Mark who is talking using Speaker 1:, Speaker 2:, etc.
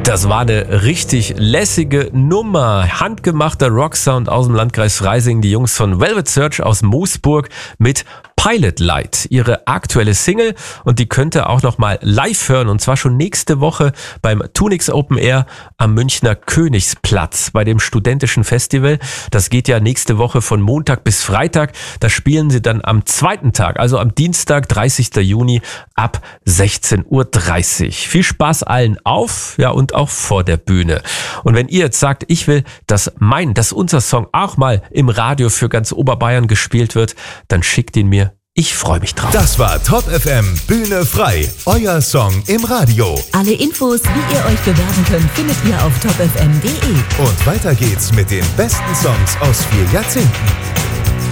Speaker 1: Das war eine richtig lässige Nummer. Handgemachter Rocksound aus dem Landkreis Freising. Die Jungs von Velvet Search aus Moosburg mit Pilot Light, ihre aktuelle Single, und die könnt ihr auch noch mal live hören, und zwar schon nächste Woche beim Tunix Open Air am Münchner Königsplatz bei dem studentischen Festival. Das geht ja nächste Woche von Montag bis Freitag. Da spielen sie dann am zweiten Tag, also am Dienstag, 30. Juni ab 16:30 Uhr. Viel Spaß allen auf, ja, und auch vor der Bühne. Und wenn ihr jetzt sagt, ich will, dass unser Song auch mal im Radio für ganz Oberbayern gespielt wird, dann schickt ihn mir. Ich freue mich drauf.
Speaker 2: Das war Top FM Bühne frei, euer Song im Radio.
Speaker 3: Alle Infos, wie ihr euch bewerben könnt, findet ihr auf topfm.de.
Speaker 2: Und weiter geht's mit den besten Songs aus 4 Jahrzehnten.